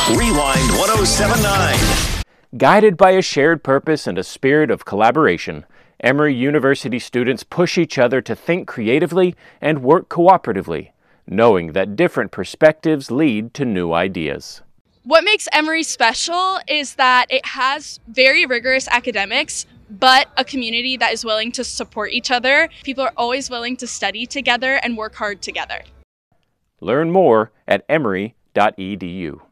Rewind 1079. Guided by a shared purpose and a spirit of collaboration, Emory University students push each other to think creatively and work cooperatively, knowing that different perspectives lead to new ideas. What makes Emory special is that it has very rigorous academics, but a community that is willing to support each other. People are always willing to study together and work hard together. Learn more at emory.edu.